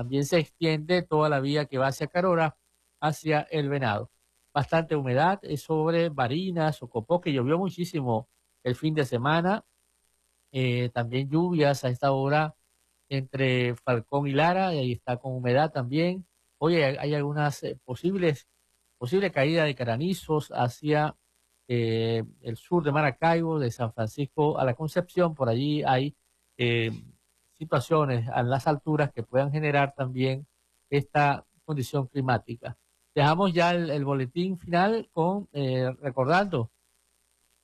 también se extiende toda la vía que va hacia Carora, hacia El Venado. Bastante humedad sobre Barinas, Ocopó, que llovió muchísimo el fin de semana. También lluvias a esta hora entre Falcón y Lara, y ahí está con humedad también. Oye, hay algunas posible caída de granizos hacia el sur de Maracaibo, de San Francisco a la Concepción. Por allí hay eh, situaciones a las alturas que puedan generar también esta condición climática. Dejamos ya el boletín final con recordando